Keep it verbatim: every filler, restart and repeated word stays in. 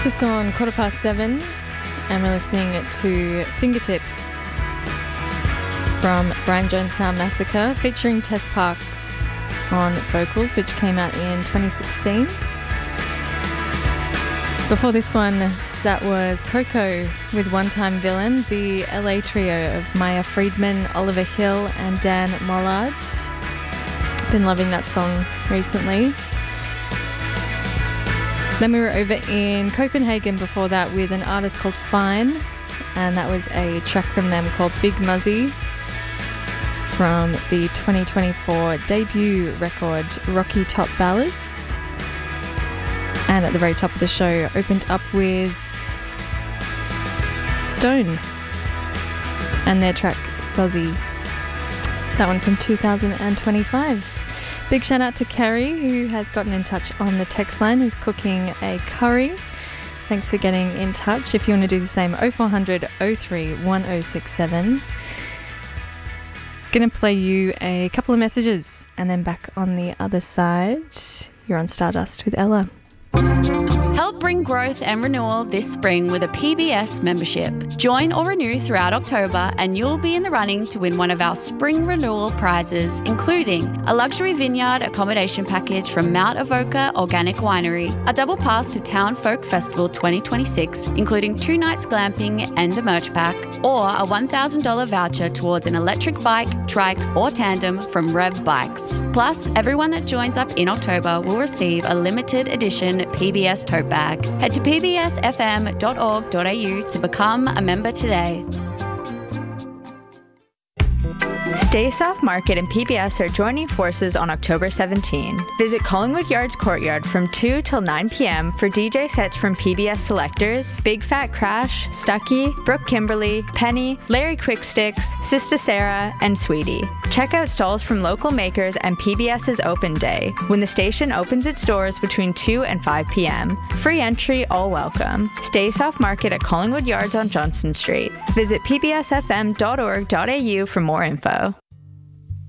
It's just gone quarter past seven and we're listening to Fingertips from Brian Jonestown Massacre featuring Tess Parks on vocals, which came out in twenty sixteen. Before this one, that was Coco with One Time Villain, the L A trio of Maya Friedman, Oliver Hill and Dan Mollard. Been loving that song recently. Then we were over in Copenhagen before that with an artist called Fine, and that was a track from them called Big Muzzy from the twenty twenty-four debut record Rocky Top Ballads. And at the very top of the show, opened up with Stone and their track Sozzy. That one from two thousand twenty-five. Big shout out to Carrie, who has gotten in touch on the text line, who's cooking a curry. Thanks for getting in touch. If you want to do the same, oh four hundred, oh three, one oh six seven. Going to play you a couple of messages and then back on the other side. You're on Stardust with Ella. Help bring growth and renewal this spring with a P B S membership. Join or renew throughout October and you'll be in the running to win one of our spring renewal prizes, including a luxury vineyard accommodation package from Mount Avoca Organic Winery, a double pass to Town Folk Festival twenty twenty-six, including two nights glamping and a merch pack, or a one thousand dollars voucher towards an electric bike, trike or tandem from Rev Bikes. Plus, everyone that joins up in October will receive a limited edition P B S tote bag. Head to p b s f m dot org dot a u to become a member today. Stay Soft Market and P B S are joining forces on October seventeenth. Visit Collingwood Yard's Courtyard from two till nine p.m. for D J sets from P B S selectors, Big Fat Crash, Stucky, Brooke Kimberly, Penny, Larry Quicksticks, Sista Sarah, and Sweetie. Check out stalls from local makers and PBS's Open Day, when the station opens its doors between two and five p.m. Free entry, all welcome. Stay Soft Market at Collingwood Yards on Johnston Street. Visit p b s f m dot org dot a u for more info.